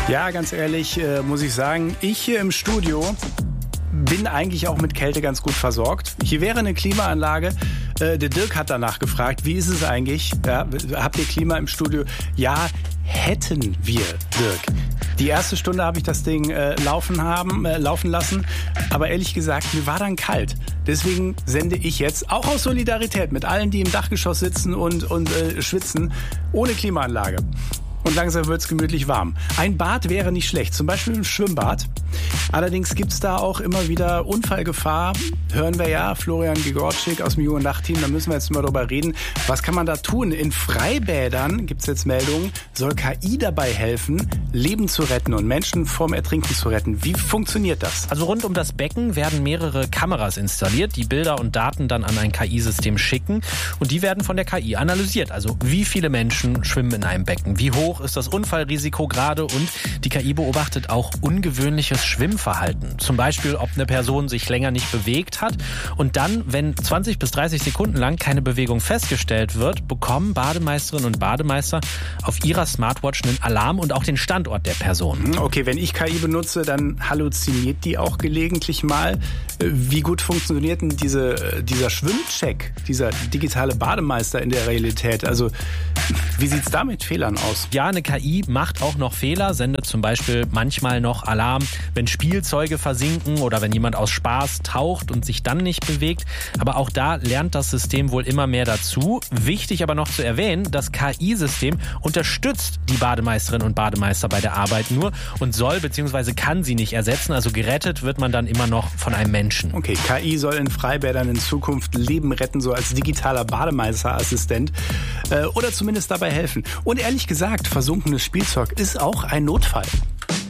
Ja, ganz ehrlich muss ich sagen, ich hier im Studio bin eigentlich auch mit Kälte ganz gut versorgt. Hier wäre eine Klimaanlage. Der Dirk hat danach gefragt, wie ist es eigentlich? Ja, habt ihr Klima im Studio? Ja, hätten wir, Dirk. Die erste Stunde habe ich das Ding laufen lassen. Aber ehrlich gesagt, mir war dann kalt. Deswegen sende ich jetzt, auch aus Solidarität mit allen, die im Dachgeschoss sitzen und schwitzen, ohne Klimaanlage. Und langsam wird es gemütlich warm. Ein Bad wäre nicht schlecht, zum Beispiel ein Schwimmbad. Allerdings gibt es da auch immer wieder Unfallgefahr. Hören wir ja, Florian Gregorczyk aus dem Jungen Nachtteam, da müssen wir jetzt mal drüber reden. Was kann man da tun? In Freibädern, gibt es jetzt Meldungen, soll KI dabei helfen, Leben zu retten und Menschen vorm Ertrinken zu retten. Wie funktioniert das? Also rund um das Becken werden mehrere Kameras installiert, die Bilder und Daten dann an ein KI-System schicken. Und die werden von der KI analysiert. Also wie viele Menschen schwimmen in einem Becken? Wie hoch ist das Unfallrisiko gerade? Und die KI beobachtet auch ungewöhnliches Schwimmverhalten. Zum Beispiel, ob eine Person sich länger nicht bewegt hat. Und dann, wenn 20 bis 30 Sekunden lang keine Bewegung festgestellt wird, bekommen Bademeisterinnen und Bademeister auf ihrer Smartwatch einen Alarm und auch den Standort der Person. Okay, wenn ich KI benutze, dann halluziniert die auch gelegentlich mal. Wie gut funktioniert denn dieser Schwimmcheck, dieser digitale Bademeister in der Realität? Also, wie sieht's da mit Fehlern aus? Ja, eine KI macht auch noch Fehler, sendet zum Beispiel manchmal noch Alarm, wenn Spielzeuge versinken oder wenn jemand aus Spaß taucht und sich dann nicht bewegt. Aber auch da lernt das System wohl immer mehr dazu. Wichtig aber noch zu erwähnen, das KI-System unterstützt die Bademeisterinnen und Bademeister bei der Arbeit nur und soll bzw. kann sie nicht ersetzen. Also gerettet wird man dann immer noch von einem Menschen. Okay, KI soll in Freibädern in Zukunft Leben retten, so als digitaler Bademeisterassistent oder zumindest dabei helfen. Und ehrlich gesagt, versunkenes Spielzeug ist auch ein Notfall.